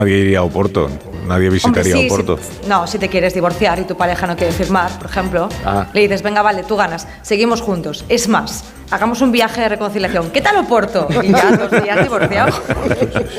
Nadie iría a Oporto, nadie visitaría Oporto. No, si te quieres divorciar y tu pareja no quiere firmar, por ejemplo, le dices, venga, vale, tú ganas, seguimos juntos. Es más, hagamos un viaje de reconciliación. ¿Qué tal Oporto? Y ya 2 días divorciados.